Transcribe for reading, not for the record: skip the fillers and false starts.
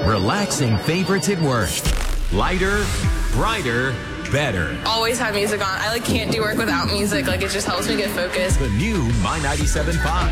Relaxing favorites at work. Lighter, brighter, better. Always have music on. I can't do work without music. It just helps me get focused. The new My 97.5.